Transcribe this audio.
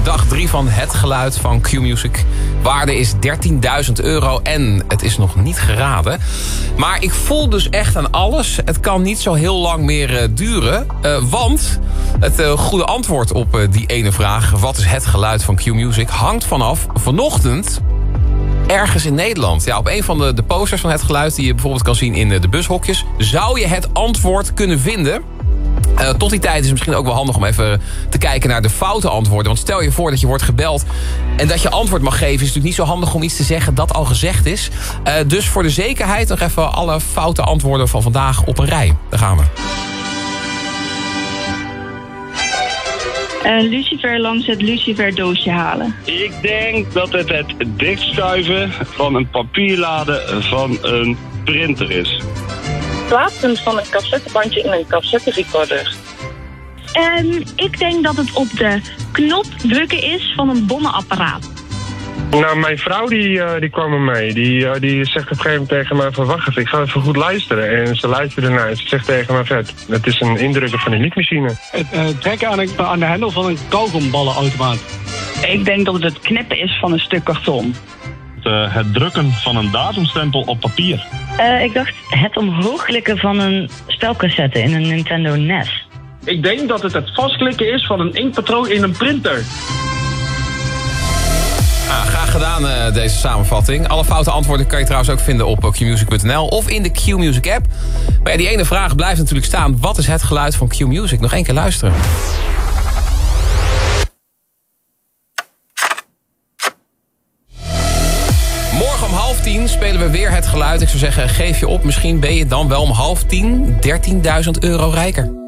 dag 3 van Het Geluid van Q-Music. Waarde is €13.000 en het is nog niet geraden. Maar ik voel dus echt aan alles. Het kan niet zo heel lang meer duren. Want het goede antwoord op die ene vraag... wat is het geluid van Q-Music... hangt vanaf vanochtend... ergens in Nederland. Ja, op een van de posters van Het Geluid... die je bijvoorbeeld kan zien in de bushokjes... zou je het antwoord kunnen vinden. Tot die tijd is het misschien ook wel handig om even te kijken naar de foute antwoorden. Want stel je voor dat je wordt gebeld en dat je antwoord mag geven... is het natuurlijk niet zo handig om iets te zeggen dat al gezegd is. Dus voor de zekerheid nog even alle foute antwoorden van vandaag op een rij. Daar gaan we. Lucifer langs het luciferdoosje halen. Ik denk dat het dichtschuiven van een papierlade van een printer is. Plaatsen van een cassettebandje in een cassetterecorder. Ik denk dat het op de knop drukken is van een bommenapparaat. Nou, mijn vrouw die kwam er mee. Die zegt op een gegeven moment tegen mij van... wacht even, ik ga even goed luisteren. En ze luisterde naar. Ze zegt tegen mij vet... het is een indrukken van een liedmachine. Het trekken aan de hendel van een kauwgomballenautomaat. Ik denk dat het knippen is van een stuk karton. Het drukken van een datumstempel op papier. Ik dacht het omhoogklikken van een spelcassette in een Nintendo NES. Ik denk dat het vastklikken is van een inkpatroon in een printer. Graag gedaan deze samenvatting. Alle foute antwoorden kan je trouwens ook vinden op qmusic.nl of in de Q-Music app. Maar ja, die ene vraag blijft natuurlijk staan. Wat is het geluid van Q-Music? Nog één keer luisteren. Morgen om 9:30 spelen we weer Het Geluid. Ik zou zeggen, geef je op. Misschien ben je dan wel om 9:30 €13.000 rijker.